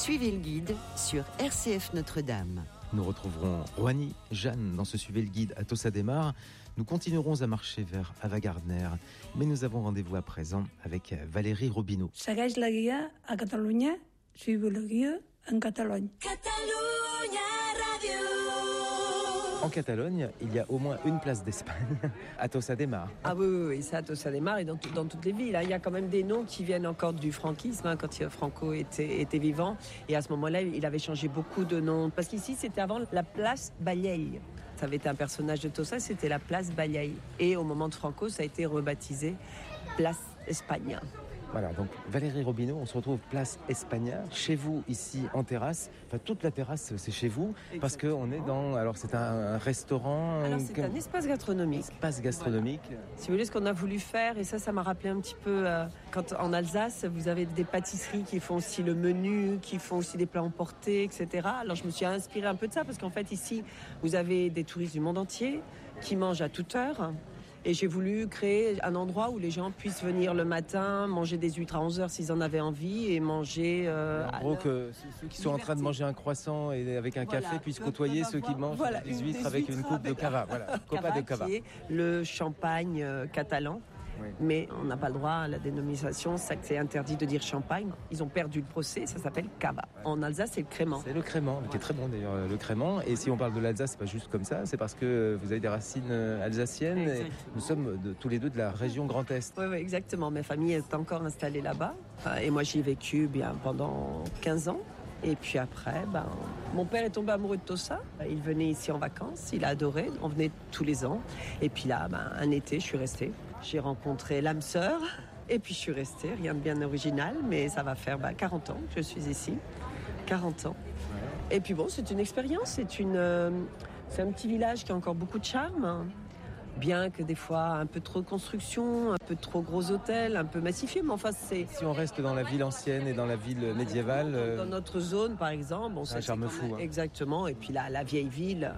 Suivez le guide sur RCF Notre-Dame. Nous retrouverons Rouhani, Jeanne dans ce Suivez le guide à Tossa de Mar. Nous continuerons à marcher vers Ava-Gardner, mais nous avons rendez-vous à présent avec Valérie Robineau. Segueix la guia a Catalunya, Suivez le guide en Catalogne. En Catalogne, il y a au moins une place d'Espagne à Tossa de Mar. Ah oui, ça à Tossa de Mar et dans toutes les villes. Il y a quand même des noms qui viennent encore du franquisme, quand Franco était vivant. Et à ce moment-là, il avait changé beaucoup de noms. Parce qu'ici, c'était avant la place Balley. Ça avait été un personnage de Tossa, c'était la place Balley. Et au moment de Franco, ça a été rebaptisé place Espagne. Voilà, donc Valérie Robineau, on se retrouve place Espagne, chez vous ici en terrasse. Enfin, toute la terrasse, c'est chez vous. Exactement. Parce qu'on est dans... Alors, c'est un restaurant... Alors, c'est un espace gastronomique. Espace gastronomique. Voilà. Si vous voulez, ce qu'on a voulu faire, et ça m'a rappelé un petit peu... quand en Alsace, vous avez des pâtisseries qui font aussi le menu, qui font aussi des plats emportés, etc. Alors, je me suis inspirée un peu de ça, parce qu'en fait, ici, vous avez des touristes du monde entier qui mangent à toute heure. Et j'ai voulu créer un endroit où les gens puissent venir le matin, manger des huîtres à 11h s'ils en avaient envie et manger... en gros, que ceux qui sont en train de manger un croissant et avec un café puissent côtoyer ceux qui mangent des huîtres avec une coupe de cava. Voilà, copa de cava. Qui est le champagne catalan. Oui. Mais on n'a pas le droit à la dénomination, c'est interdit de dire champagne. Ils ont perdu le procès, ça s'appelle cava. En Alsace, c'est le crément. C'est le crément, qui est très bon d'ailleurs, le crément. Et si on parle de l'Alsace, c'est pas juste comme ça, c'est parce que vous avez des racines alsaciennes. Et nous sommes tous les deux de la région Grand Est. Oui, exactement. Ma famille est encore installée là-bas. Et moi, j'y ai vécu pendant 15 ans. Et puis après, mon père est tombé amoureux de Tossa. Il venait ici en vacances, il a adoré. On venait tous les ans. Et puis là, un été, je suis restée. J'ai rencontré l'âme sœur. Et puis je suis restée. Rien de bien original, mais ça va faire 40 ans que je suis ici. 40 ans. Ouais. Et puis bon, c'est une expérience. C'est un petit village qui a encore beaucoup de charme. Bien que des fois un peu trop de construction, un peu trop gros hôtels, un peu massifié, mais enfin c'est... Si on reste dans la ville ancienne et dans la ville médiévale... Dans notre zone par exemple... c'est un charme fou. Exactement, et puis la vieille ville,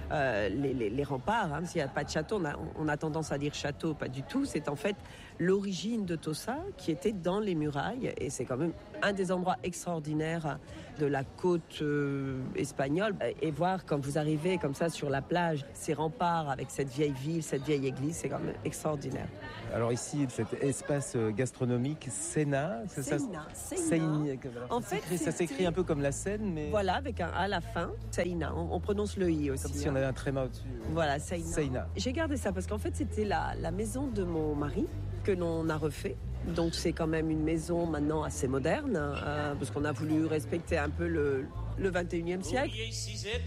les remparts, s'il n'y a pas de château, on a tendance à dire château, pas du tout, c'est en fait l'origine de Tossa qui était dans les murailles, et c'est quand même un des endroits extraordinaires de la côte espagnole, et voir quand vous arrivez comme ça sur la plage, ces remparts avec cette vieille ville, cette vieille église, c'est quand même extraordinaire. Alors ici, cet espace gastronomique, Seina, c'est ça ? Seina. En fait, ça s'écrit un peu comme la Seine, mais... Voilà, avec un A à la fin, Seina. On prononce le I aussi. Comme si on avait un tréma au-dessus. Voilà, Seina. J'ai gardé ça parce qu'en fait, c'était la maison de mon mari que l'on a refait. Donc c'est quand même une maison maintenant assez moderne, parce qu'on a voulu respecter un peu le 21e siècle.